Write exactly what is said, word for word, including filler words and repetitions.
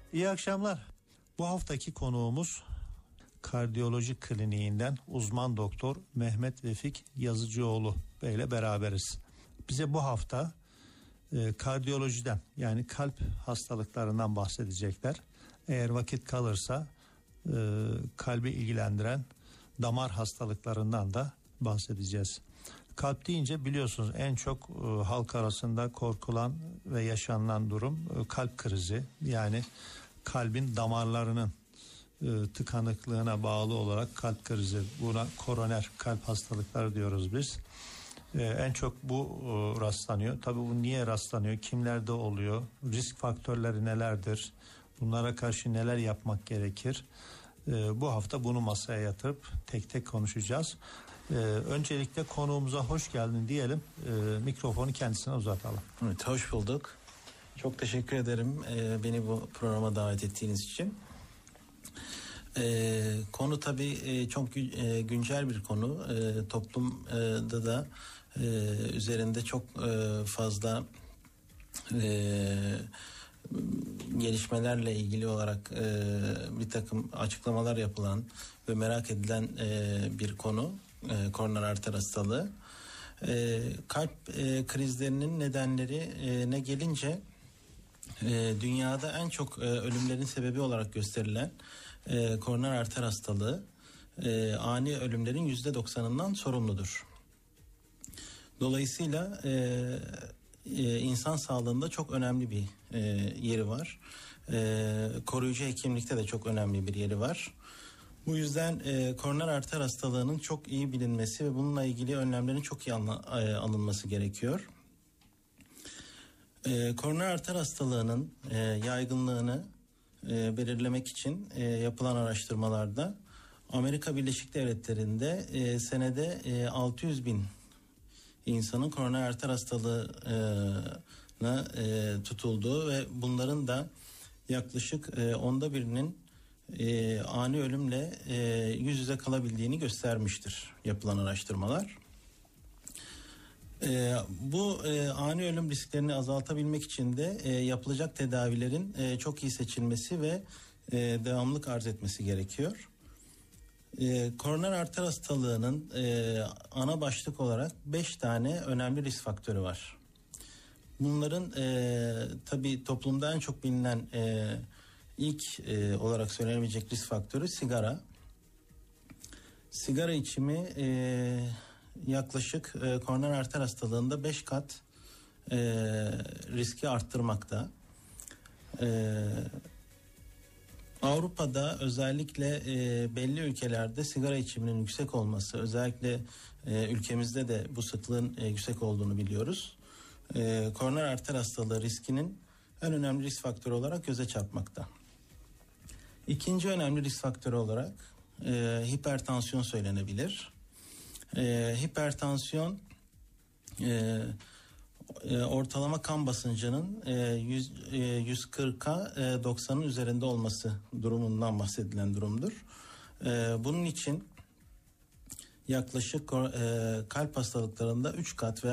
İyi akşamlar. Bu haftaki konuğumuz Kardiyoloji Kliniğinden uzman doktor Mehmet Vefik Yazıcıoğlu Bey ile beraberiz. Bize bu hafta e, kardiyolojiden, yani kalp hastalıklarından bahsedecekler. Eğer vakit kalırsa e, kalbi ilgilendiren damar hastalıklarından da bahsedeceğiz. Kalp deyince biliyorsunuz en çok e, halk arasında korkulan ve yaşanılan durum e, kalp krizi. Yani kalbin damarlarının e, tıkanıklığına bağlı olarak kalp krizi. Buna koroner kalp hastalıkları diyoruz biz. E, en çok bu e, rastlanıyor. Tabii bu niye rastlanıyor? Kimlerde oluyor? Risk faktörleri nelerdir? Bunlara karşı neler yapmak gerekir? E, bu hafta bunu masaya yatırıp tek tek konuşacağız. Ee, öncelikle konuğumuza hoş geldin diyelim. Ee, mikrofonu kendisine uzatalım. Evet, hoş bulduk. Çok teşekkür ederim e, beni bu programa davet ettiğiniz için. E, konu tabii e, çok e, güncel bir konu. E, toplumda da e, üzerinde çok e, fazla e, gelişmelerle ilgili olarak e, bir takım açıklamalar yapılan ve merak edilen e, bir konu. E, koroner arter hastalığı. E, kalp e, krizlerinin nedenleri e, ne gelince e, dünyada en çok e, ölümlerin sebebi olarak gösterilen e, koroner arter hastalığı e, ani ölümlerin yüzde doksanından sorumludur. Dolayısıyla e, e, insan sağlığında çok önemli bir e, yeri var. E, koruyucu hekimlikte de çok önemli bir yeri var. Bu yüzden e, koroner arter hastalığının çok iyi bilinmesi ve bununla ilgili önlemlerin çok iyi anla, e, alınması gerekiyor. E, koroner arter hastalığının e, yaygınlığını e, belirlemek için e, yapılan araştırmalarda Amerika Birleşik Devletleri'nde e, senede e, altı yüz bin insanın koroner arter hastalığına e, tutulduğu ve bunların da yaklaşık e, onda birinin E, ani ölümle e, yüz yüze kalabildiğini göstermiştir yapılan araştırmalar. E, bu e, ani ölüm risklerini azaltabilmek için de e, yapılacak tedavilerin e, çok iyi seçilmesi ve e, devamlılık arz etmesi gerekiyor. E, koroner arter hastalığının e, ana başlık olarak beş tane önemli risk faktörü var. Bunların e, tabii toplumda en çok bilinen e, İlk e, olarak söylenebilecek risk faktörü sigara. Sigara içimi e, yaklaşık e, koroner arter hastalığında beş kat e, riski arttırmakta. E, Avrupa'da özellikle e, belli ülkelerde sigara içiminin yüksek olması, özellikle e, ülkemizde de bu sıklığın e, yüksek olduğunu biliyoruz. E, koroner arter hastalığı riskinin en önemli risk faktörü olarak göze çarpmakta. İkinci önemli risk faktörü olarak e, hipertansiyon söylenebilir. E, hipertansiyon e, e, ortalama kan basıncının e, yüz, e, yüz kırka e, doksanın üzerinde olması durumundan bahsedilen durumdur. E, bunun için yaklaşık e, kalp hastalıklarında üç kat ve